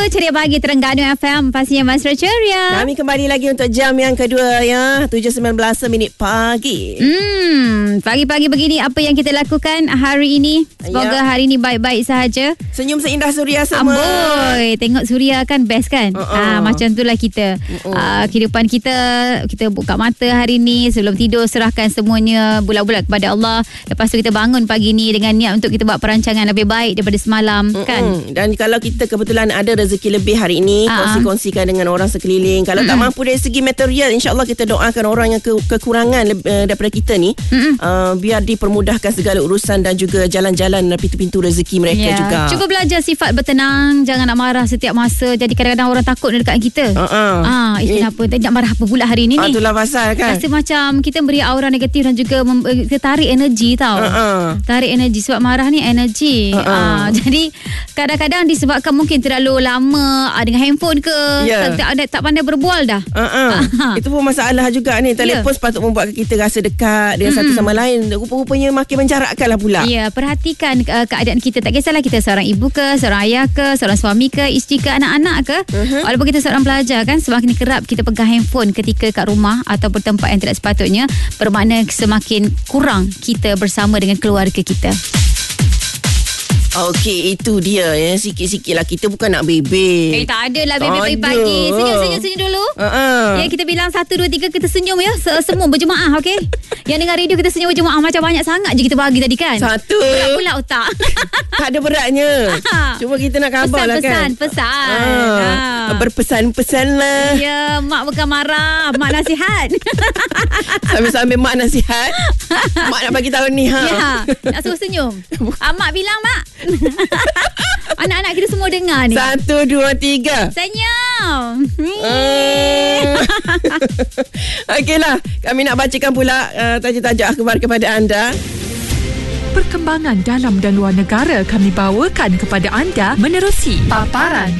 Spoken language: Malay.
Ceria Pagi Terengganu FM. Pastinya Mas Ceria. Kami kembali lagi untuk jam yang kedua ya. 7.19 pagi. Pagi-pagi begini, apa yang kita lakukan hari ini? Semoga hari ini baik-baik sahaja. Senyum seindah suria semua. Amboi, tengok suria kan best kan? Macam itulah kita. Kehidupan kita buka mata hari ni, sebelum tidur serahkan semuanya bulat-bulat kepada Allah. Lepas tu kita bangun pagi ni dengan niat untuk kita buat perancangan lebih baik daripada semalam kan? Dan kalau kita kebetulan ada rezeki lebih hari ini, kongsi-kongsikan dengan orang sekeliling. Kalau tak mampu dari segi material, insyaAllah kita doakan orang yang kekurangan daripada kita ni, biar dipermudahkan segala urusan dan juga jalan-jalan pintu-pintu rezeki mereka juga. Cuba belajar sifat bertenang, jangan nak marah setiap masa. Jadi kadang-kadang orang takut dekat kita. Kenapa tak nak marah apa pula hari ni ni? Itulah pasal kan. Rasa macam kita beri aura negatif dan juga kita tarik energi tau. Tarik energi, sebab marah ni energi. Jadi kadang-kadang disebabkan mungkin terlalu lama dengan handphone ke, tak pandai berbual dah. Itu pun masalah juga ni. Telefon sepatut membuatkan kita rasa dekat dengan satu sama lain. Rupa-rupanya makin menjarakkan lah pula. Perhatikan keadaan kita. Tak kisahlah kita seorang ibu ke, seorang ayah ke, seorang suami ke, isteri ke, anak-anak ke. Walaupun kita seorang pelajar kan, semakin kerap kita pegang handphone ketika kat rumah atau bertempat yang tidak sepatutnya, bermakna semakin kurang kita bersama dengan keluarga kita. Okey, itu dia ya. Sikit-sikit lah. Kita bukan nak bebek. Tak ada lah bebek pagi-pagi. Senyum dulu. Ya, kita bilang 1, 2, 3 kita senyum ya. Semua berjemaah, okey? Yang dengar radio kita senyum berjemaah. Macam banyak sangat je kita bagi tadi kan. Satu. Berat pula otak. Tak ada beratnya. Cuma kita nak khabar lah kan. Pesan. Berpesan-pesan lah. Ya, mak bukan marah. Mak nasihat. Sambil-sambil mak nasihat. Mak nak bagi tahu ni Ya, nak suruh senyum. Mak bilang mak. Anak-anak kita semua dengar ni. 1, 2, 3 senyum. Okeylah, kami nak bacakan pula tajuk-tajuk akhbar kepada anda. Perkembangan dalam dan luar negara kami bawakan kepada anda menerusi paparan